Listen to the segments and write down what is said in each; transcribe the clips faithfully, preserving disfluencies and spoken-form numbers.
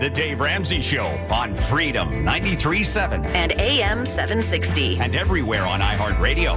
The Dave Ramsey Show on Freedom ninety-three point seven and A M seven sixty. And everywhere on iHeartRadio.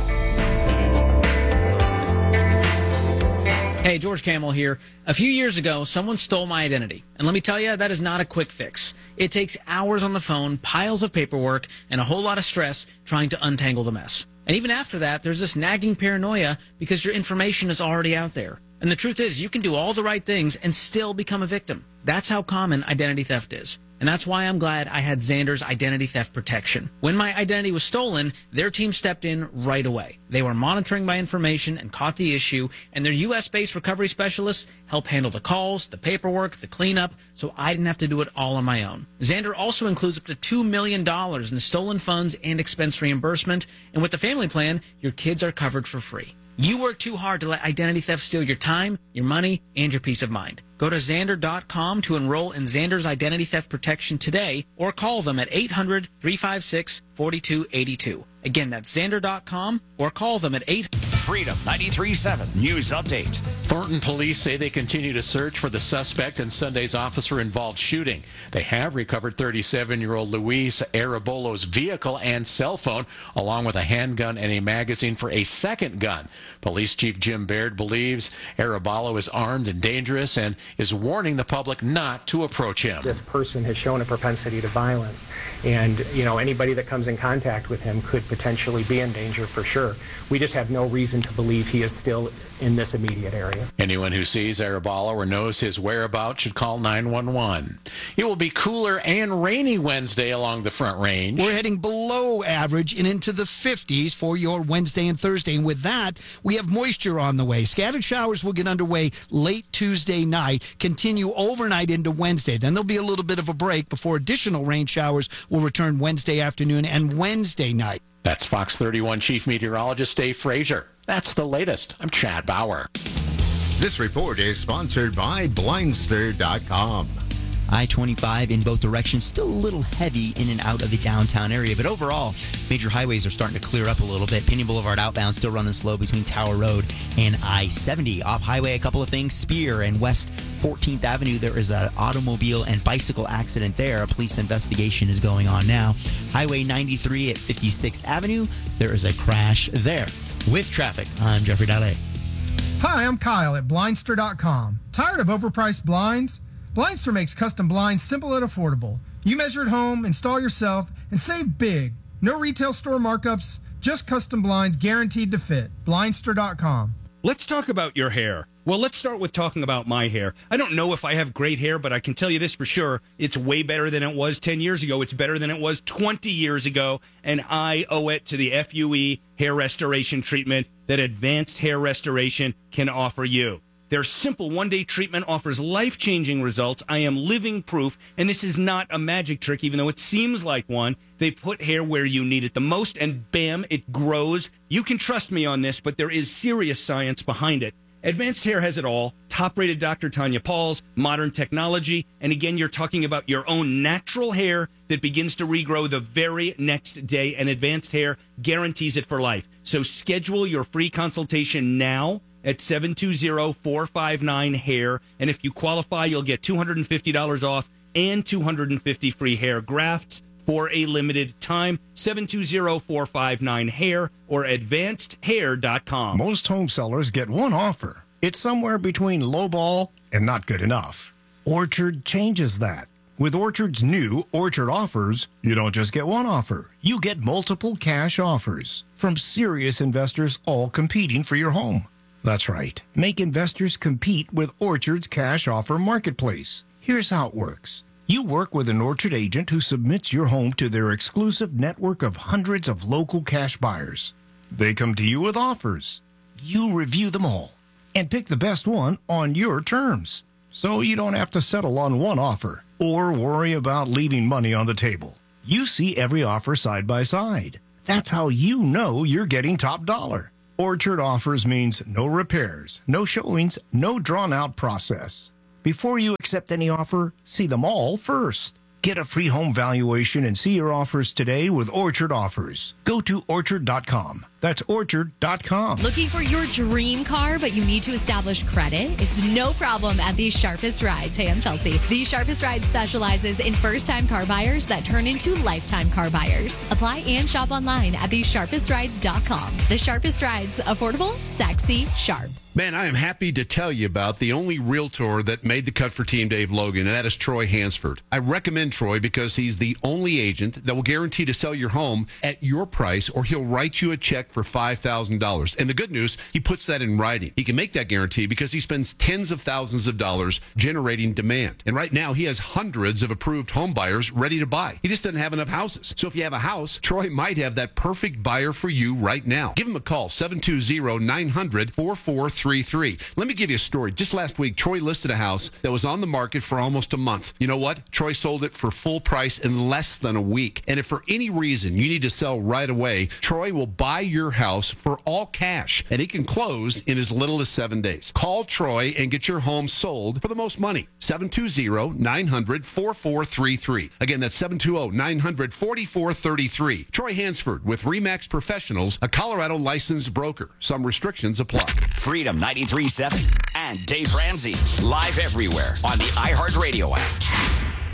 Hey, George Camel here. A few years ago, someone stole my identity. And let me tell you, that is not a quick fix. It takes hours on the phone, piles of paperwork, and a whole lot of stress trying to untangle the mess. And even after that, there's this nagging paranoia because your information is already out there. And the truth is, you can do all the right things and still become a victim. That's how common identity theft is. And that's why I'm glad I had Xander's identity theft protection. When my identity was stolen, their team stepped in right away. They were monitoring my information and caught the issue, and their U S-based recovery specialists helped handle the calls, the paperwork, the cleanup, so I didn't have to do it all on my own. Xander also includes up to two million dollars in stolen funds and expense reimbursement, and with the family plan, your kids are covered for free. You work too hard to let identity theft steal your time, your money, and your peace of mind. Go to Xander dot com to enroll in Xander's identity theft protection today, or call them at eight hundred, three five six, four two eight two. Again, that's Xander dot com, or call them at eight hundred. Freedom ninety-three point seven News Update. Thornton police say they continue to search for the suspect in Sunday's officer-involved shooting. They have recovered thirty-seven-year-old Luis Arabolo's vehicle and cell phone, along with a handgun and a magazine for a second gun. Police Chief Jim Baird believes Arabolo is armed and dangerous and is warning the public not to approach him. This person has shown a propensity to violence, and you know anybody that comes in contact with him could potentially be in danger for sure. We just have no reason to believe he is still in this immediate area. Anyone who sees Arabolo or knows his whereabouts should call nine one one. It will be cooler and rainy Wednesday along the Front Range. We're heading below average and into the fifties for your Wednesday and Thursday. And with that, we have moisture on the way. Scattered showers will get underway late Tuesday night, continue overnight into Wednesday. Then there'll be a little bit of a break before additional rain showers will return Wednesday afternoon and Wednesday night. That's Fox thirty-one Chief Meteorologist Dave Frazier. That's the latest. I'm Chad Bauer. This report is sponsored by Blindster dot com. I twenty-five in both directions, still a little heavy in and out of the downtown area, but overall, major highways are starting to clear up a little bit. Pinion Boulevard outbound still running slow between Tower Road and I seventy. Off highway, a couple of things. Spear and West fourteenth Avenue, there is an automobile and bicycle accident there. A police investigation is going on now. Highway ninety-three at fifty-sixth Avenue, there is a crash there. With traffic, I'm Jeffrey Dalle. Hi, I'm Kyle at Blindster dot com. Tired of overpriced blinds? Blindster makes custom blinds simple and affordable. You measure at home, install yourself, and save big. No retail store markups, just custom blinds guaranteed to fit. Blindster dot com. Let's talk about your hair. Well, let's start with talking about my hair. I don't know if I have great hair, but I can tell you this for sure. It's way better than it was ten years ago. It's better than it was twenty years ago, and I owe it to the F U E hair restoration treatment that Advanced Hair Restoration can offer you. Their simple one-day treatment offers life-changing results. I am living proof, and this is not a magic trick, even though it seems like one. They put hair where you need it the most, and bam, it grows. You can trust me on this, but there is serious science behind it. Advanced Hair has it all. Top-rated Doctor Tanya Pauls, modern technology, and again, you're talking about your own natural hair that begins to regrow the very next day, and Advanced Hair guarantees it for life. So schedule your free consultation now at seven two zero, four five nine, hair, and if you qualify, you'll get two hundred fifty dollars off and two hundred fifty dollars free hair grafts for a limited time. seven two zero, four five nine, hair or advanced hair dot com. Most home sellers get one offer. It's somewhere between lowball and not good enough. Orchard changes that. With Orchard's new Orchard offers, you don't just get one offer. You get multiple cash offers from serious investors all competing for your home. That's right. Make investors compete with Orchard's cash offer marketplace. Here's how it works. You work with an Orchard agent who submits your home to their exclusive network of hundreds of local cash buyers. They come to you with offers. You review them all and pick the best one on your terms. So you don't have to settle on one offer or worry about leaving money on the table. You see every offer side by side. That's how you know you're getting top dollar. Orchard offers means no repairs, no showings, no drawn-out process. Before you accept any offer, see them all first. Get a free home valuation and see your offers today with Orchard offers. Go to orchard dot com. That's orchard dot com. Looking for your dream car, but you need to establish credit? It's no problem at The Sharpest Rides. Hey, I'm Chelsea. The Sharpest Rides specializes in first-time car buyers that turn into lifetime car buyers. Apply and shop online at the sharpest rides dot com. The Sharpest Rides, affordable, sexy, sharp. Man, I am happy to tell you about the only realtor that made the cut for Team Dave Logan, and that is Troy Hansford. I recommend Troy because he's the only agent that will guarantee to sell your home at your price, or he'll write you a check for five thousand dollars. And the good news, he puts that in writing. He can make that guarantee because he spends tens of thousands of dollars generating demand. And right now, he has hundreds of approved home buyers ready to buy. He just doesn't have enough houses. So if you have a house, Troy might have that perfect buyer for you right now. Give him a call, seven two zero, nine hundred, four four three three. Let me give you a story. Just last week, Troy listed a house that was on the market for almost a month. You know what? Troy sold it for full price in less than a week. And if for any reason you need to sell right away, Troy will buy your house for all cash, and he can close in as little as seven days. Call Troy and get your home sold for the most money. seven two zero, nine hundred, four four three three. Again, that's seven two zero, nine hundred, four four three three. Troy Hansford with RE/MAX Professionals, a Colorado licensed broker. Some restrictions apply. Freedom ninety-three point seven and Dave Ramsey live everywhere on the iHeartRadio app.